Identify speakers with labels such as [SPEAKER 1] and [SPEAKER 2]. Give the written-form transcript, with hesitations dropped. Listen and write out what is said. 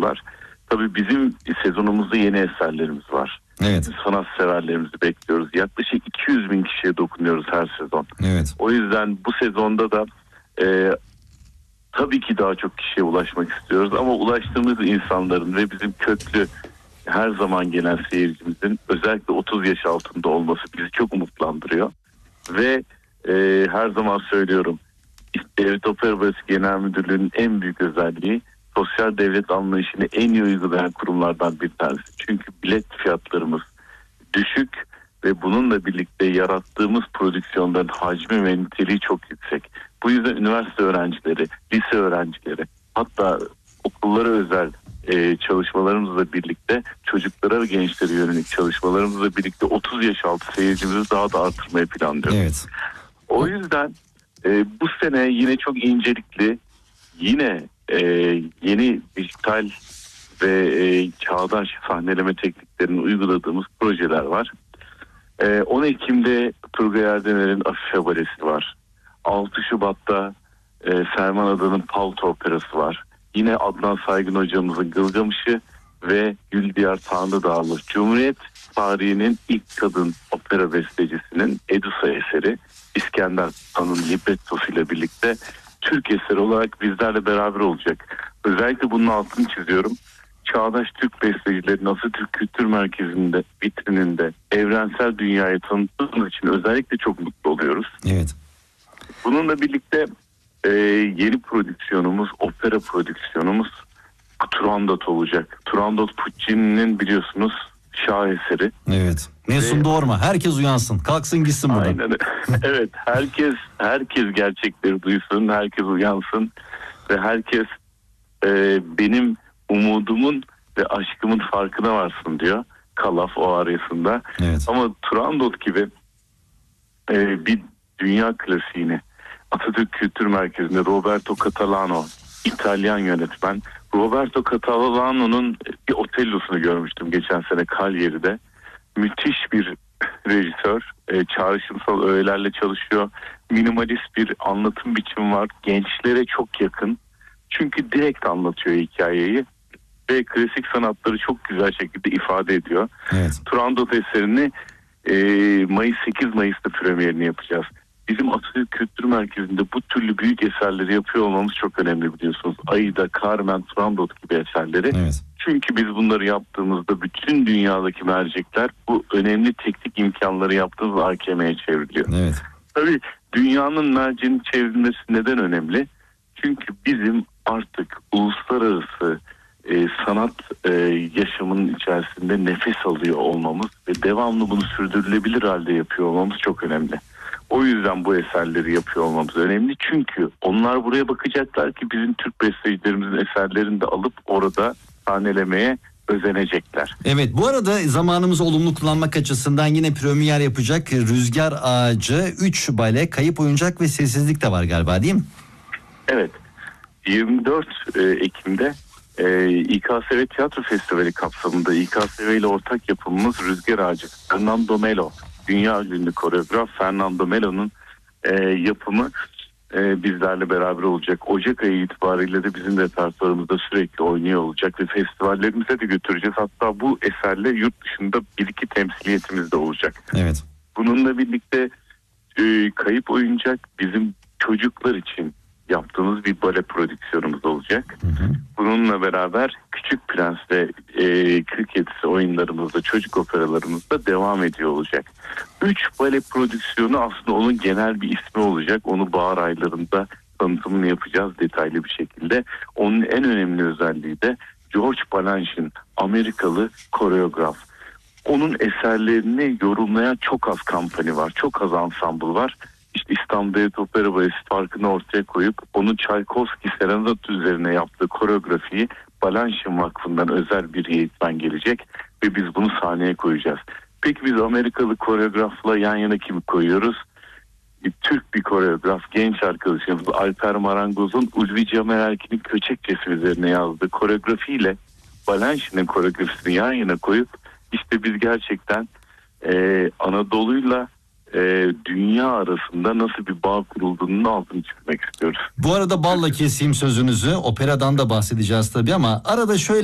[SPEAKER 1] bekliyorlar. Tabii bizim sezonumuzda yeni eserlerimiz var.
[SPEAKER 2] Evet.
[SPEAKER 1] Sanat severlerimizi bekliyoruz. Yaklaşık 200 bin kişiye dokunuyoruz her sezon.
[SPEAKER 2] Evet.
[SPEAKER 1] O yüzden bu sezonda da tabii ki daha çok kişiye ulaşmak istiyoruz. Ama ulaştığımız insanların ve bizim köklü her zaman gelen seyircimizin özellikle 30 yaş altında olması bizi çok umutlandırıyor. Ve her zaman söylüyorum, Devlet Opera Balesi Genel Müdürlüğü'nün en büyük özelliği sosyal devlet anlayışını en iyi uygulayan kurumlardan bir tanesi. Çünkü bilet fiyatlarımız düşük ve bununla birlikte yarattığımız prodüksiyonların hacmi ve niteliği çok yüksek. Bu yüzden üniversite öğrencileri, lise öğrencileri, hatta okullara özel çalışmalarımızla birlikte çocuklara ve gençlere yönelik çalışmalarımızla birlikte 30 yaş altı seyircimizi daha da artırmayı planlıyoruz.
[SPEAKER 2] Evet.
[SPEAKER 1] O yüzden bu sene yine çok incelikli, yine yeni dijital ve çağdaş sahneleme tekniklerini uyguladığımız projeler var. 10 Ekim'de Turgay Erdener'in Afife Balesi var. 6 Şubat'ta Selman Adan'ın Palto Operası var. Yine Adnan Saygın hocamızın Gılgamış'ı ve Güldiyar Tanrıdağlı, Cumhuriyet tarihinin ilk kadın opera bestecisinin Edusa eseri İskender Han'ın librettosu ile birlikte Türk eseri olarak bizlerle beraber olacak. Özellikle bunun altını çiziyorum. Çağdaş Türk bestecilerin Atatürk Kültür Merkezi'nde, vitrininde evrensel dünyayı tanıttığımız için özellikle çok mutlu oluyoruz.
[SPEAKER 2] Evet.
[SPEAKER 1] Bununla birlikte yeni prodüksiyonumuz, opera prodüksiyonumuz Turandot olacak. Turandot Puccini'nin biliyorsunuz şaheseri.
[SPEAKER 2] Evet. Nesun Dorma. Herkes uyansın. Kalksın gitsin buradan.
[SPEAKER 1] Aynen. Evet. Herkes gerçekleri duysun. Herkes uyansın. Ve herkes benim umudumun ve aşkımın farkına varsın diyor. Kalaf o arasında.
[SPEAKER 2] Evet.
[SPEAKER 1] Ama Turandot gibi bir dünya klasiğini Atatürk Kültür Merkezi'nde Roberto Catalano, İtalyan yönetmen. Roberto Catalano'nun bir Otello'sunu görmüştüm geçen sene Cagliari'de. Müthiş bir rejisör. Çağrışımsal öğelerle çalışıyor. Minimalist bir anlatım biçimi var. Gençlere çok yakın. Çünkü direkt anlatıyor hikayeyi. Ve klasik sanatları çok güzel şekilde ifade ediyor.
[SPEAKER 2] Evet.
[SPEAKER 1] Turandot eserini 8 Mayıs'ta premierini yapacağız. Bizim Atatürk Kültür Merkezi'nde bu türlü büyük eserleri yapıyor olmamız çok önemli biliyorsunuz. Aida, Carmen, Turandot gibi eserleri.
[SPEAKER 2] Evet.
[SPEAKER 1] Çünkü biz bunları yaptığımızda bütün dünyadaki mercekler bu önemli teknik imkanları yaptığımız AKM'ye çevriliyor.
[SPEAKER 2] Evet.
[SPEAKER 1] Tabii dünyanın merceğinin çevrilmesi neden önemli? Çünkü bizim artık uluslararası sanat yaşamının içerisinde nefes alıyor olmamız ve devamlı bunu sürdürülebilir halde yapıyor olmamız çok önemli. O yüzden bu eserleri yapıyor olmamız önemli. Çünkü onlar buraya bakacaklar ki bizim Türk bestecilerimizin eserlerini de alıp orada sahnelemeye özenecekler.
[SPEAKER 2] Evet, bu arada zamanımızı olumlu kullanmak açısından yine premier yapacak Rüzgar Ağacı, 3 bale, kayıp oyuncak ve sessizlik de var galiba, değil mi?
[SPEAKER 1] Evet. 24 Ekim'de İKSV Tiyatro Festivali kapsamında İKSV ile ortak yapımımız Rüzgar Ağacı. Fernando Melo, dünya ünlü koreograf Fernando Melo'nun yapımı bizlerle beraber olacak. Ocak ayı itibariyle de bizim repertuarımızda sürekli oynuyor olacak ve festivallerimize de götüreceğiz. Hatta bu eserle yurt dışında 1-2 temsiliyetimiz de olacak.
[SPEAKER 2] Evet.
[SPEAKER 1] Bununla birlikte kayıp oyuncak bizim çocuklar için yaptığımız bir bale prodüksiyonumuz olacak.
[SPEAKER 2] Hı hı.
[SPEAKER 1] Bununla beraber Küçük Prens ve Kırk Yedisi oyunlarımızda, çocuk operalarımızda devam ediyor olacak. 3 bale prodüksiyonu aslında onun genel bir ismi olacak. Onu bahar aylarında tanıtımını yapacağız detaylı bir şekilde. Onun en önemli özelliği de George Balanchine, Amerikalı koreograf. Onun eserlerini yorumlayan çok az kampanya var, çok az ensemble var. İşte İstanbul Devlet Opera Balesi farkını ortaya koyup onun Tchaikovsky Serenat üzerine yaptığı koreografiyi Balanchine Vakfı'ndan özel bir eğitmen gelecek ve biz bunu sahneye koyacağız. Peki biz Amerikalı koreografla yan yana kimi koyuyoruz? Türk bir koreograf, genç arkadaşımız Alper Marangoz'un Ulvi Camererkin'in Köçekçesi üzerine yazdığı koreografiyle Balanchine'in koreografisini yan yana koyup işte biz gerçekten Anadolu'yla dünya arasında nasıl bir bağ kurulduğunun altını çizmek istiyoruz.
[SPEAKER 2] Bu arada balla keseyim sözünüzü. Operadan da bahsedeceğiz tabii ama arada şöyle